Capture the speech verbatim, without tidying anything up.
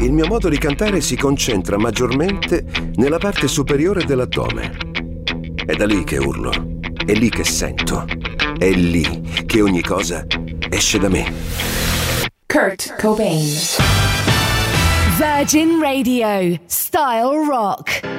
il mio modo di cantare si concentra maggiormente nella parte superiore dell'addome. È da lì che urlo, è lì che sento, è lì che ogni cosa esce da me. Kurt Cobain. Virgin Radio, Style Rock.